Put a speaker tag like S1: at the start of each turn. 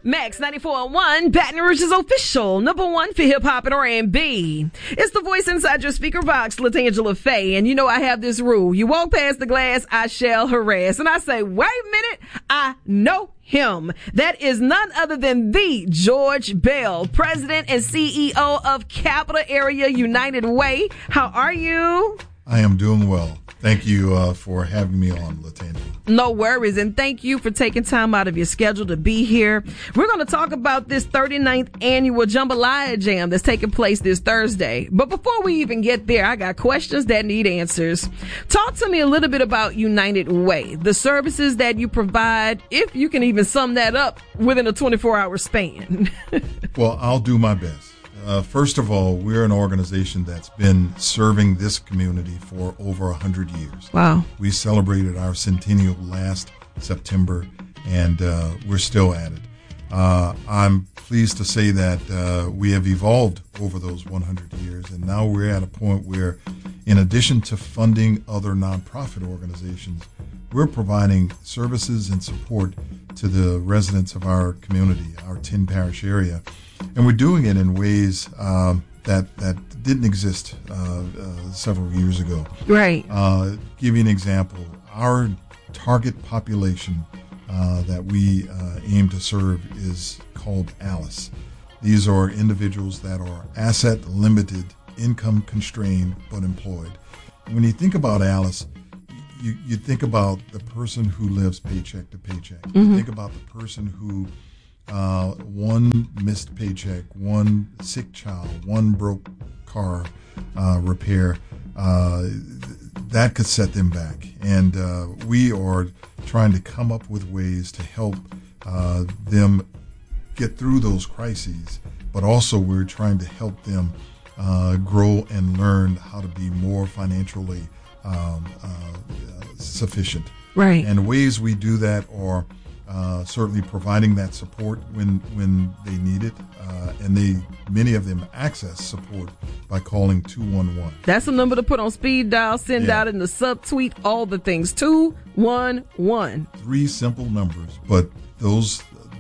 S1: Max 94.1, Baton Rouge's official number one for hip-hop and R&B. It's the voice inside your speaker box, LaTangela Faye. And you know I have this rule. You walk past the glass, I shall harass. And I say, wait a minute, I know him. That is none other than the George Bell, President and CEO of Capital Area United Way. How are you?
S2: I am doing well. Thank you for having me on, LaTangela.
S1: No worries, and thank you for taking time out of your schedule to be here. We're going to talk about this 39th annual Jambalaya Jam that's taking place this Thursday. But before we even get there, I got questions that need answers. Talk to me a little bit about United Way, the services that you provide, if you can even sum that up within a 24-hour span.
S2: Well, I'll do my best. First of all, we're an organization that's been serving this community for over 100 years.
S1: Wow.
S2: We celebrated our centennial last September, and we're still at it. I'm pleased to say that we have evolved over those 100 years, and now we're at a point where, in addition to funding other nonprofit organizations, we're providing services and support to the residents of our community, our 10-parish area. And we're doing it in ways that didn't exist several years ago.
S1: Right.
S2: Give you an example. Our target population that we aim to serve is called ALICE. These are individuals that are asset limited, income constrained, but employed. When you think about ALICE, you think about the person who lives paycheck to paycheck. Mm-hmm. You think about the person who one missed paycheck, one sick child, one broke car repair, that could set them back. And we are trying to come up with ways to help them get through those crises, but also we're trying to help them grow and learn how to be more financially sufficient.
S1: Right.
S2: And ways we do that are certainly providing that support when they need it, and many of them access support by calling 211.
S1: That's a number to put on speed dial, send out in the subtweet, all the things. 211.
S2: 3 simple numbers, but those